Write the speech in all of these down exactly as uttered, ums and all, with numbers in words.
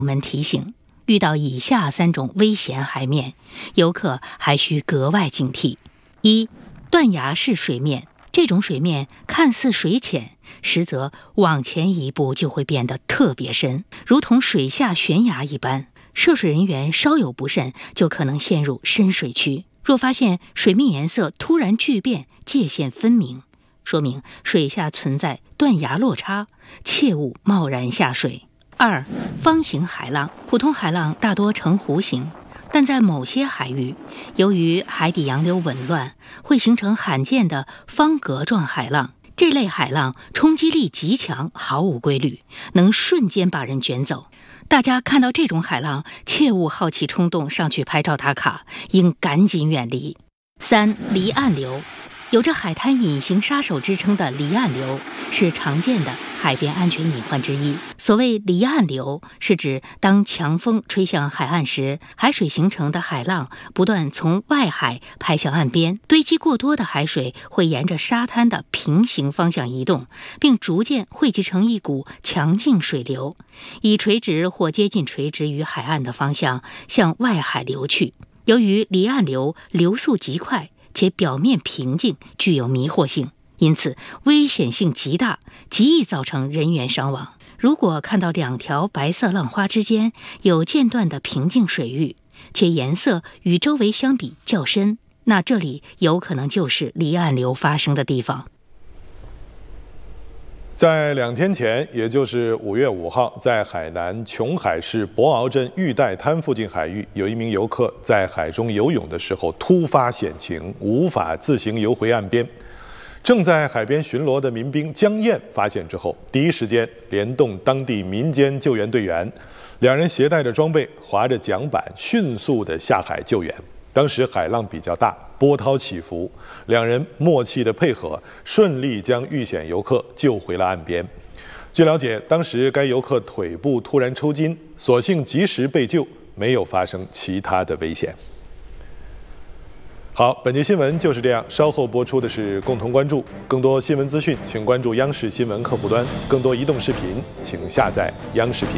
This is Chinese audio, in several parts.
我们提醒，遇到以下三种危险海面，游客还需格外警惕。一、断崖式水面，这种水面看似水浅，实则往前一步就会变得特别深，如同水下悬崖一般。涉水人员稍有不慎，就可能陷入深水区。若发现水面颜色突然巨变，界限分明，说明水下存在断崖落差，切勿贸然下水。二、方形海浪，普通海浪大多呈弧形，但在某些海域，由于海底洋流紊乱，会形成罕见的方格状海浪。这类海浪冲击力极强，毫无规律，能瞬间把人卷走。大家看到这种海浪，切勿好奇冲动上去拍照打卡，应赶紧远离。三、离岸流，有着海滩隐形杀手之称的离岸流，是常见的海边安全隐患之一。所谓离岸流，是指当强风吹向海岸时，海水形成的海浪不断从外海拍向岸边，堆积过多的海水会沿着沙滩的平行方向移动，并逐渐汇集成一股强劲水流，以垂直或接近垂直于海岸的方向向外海流去。由于离岸流流速极快，且表面平静，具有迷惑性，因此危险性极大，极易造成人员伤亡。如果看到两条白色浪花之间有间断的平静水域，且颜色与周围相比较深，那这里有可能就是离岸流发生的地方。 在两天前，也就是五月五号，在海南琼海市博鳌镇玉带滩附近海域，有一名游客在海中游泳的时候突发险情，无法自行游回岸边。正在海边巡逻的民兵江燕发现之后，第一时间联动当地民间救援队员，两人携带着装备，划着桨板，迅速地下海救援。当时海浪比较大，波涛起伏，两人默契的配合，顺利将遇险游客救回了岸边。据了解，当时该游客腿部突然抽筋，所幸及时被救，没有发生其他的危险。好，本节新闻就是这样，稍后播出的是共同关注。更多新闻资讯，请关注央视新闻客户端；更多移动视频，请下载央视频。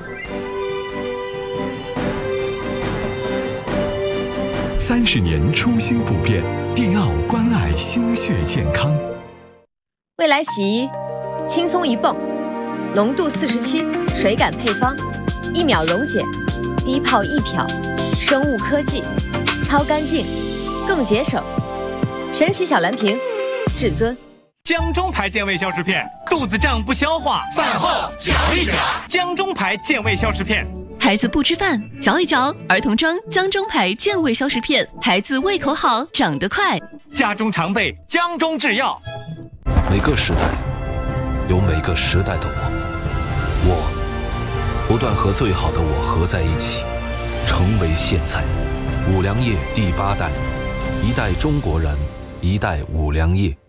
三十年初心不变，迪奥关爱心血健康。 未来洗衣，轻松一泵，浓度四十七，水感配方，一秒溶解，低泡一漂，生物科技，超干净，更节省。神奇小蓝瓶，至尊。 江中牌健胃消食片，肚子胀不消化，饭后嚼一嚼。江中牌健胃消食片。 孩子不吃饭，嚼一嚼儿童装江中牌健胃消食片，孩子胃口好，长得快。 家中常备江中制药。 每个时代有每个时代的我，我不断和最好的我合在一起，成为现在。五粮液第八代，一代中国人，一代五粮液。